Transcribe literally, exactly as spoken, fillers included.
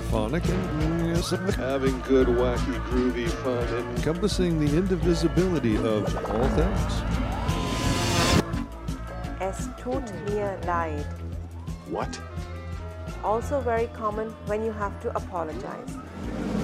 Symphonic and yes, Having good, wacky, groovy fun and encompassing the indivisibility of all things. Es tut mir leid. what? Also very common when you have to apologize.